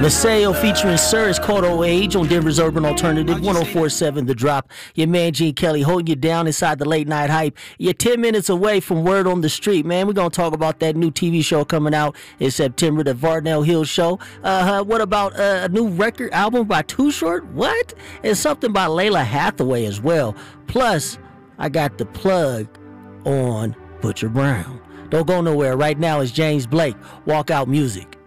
Maseo featuring Sir is called Old Age on Denver's Urban Alternative 104.7 The Drop. Your man Gene Kelly holding you down inside the late night hype. You're 10 minutes away from Word on the Street, man. We're going to talk about that new TV show coming out in September, the Varnell Hill Show. What about a new record album by Too Short? What? And something by Layla Hathaway as well. Plus, I got the plug on Butcher Brown. Don't go nowhere. Right now it's James Blake, Walkout Music.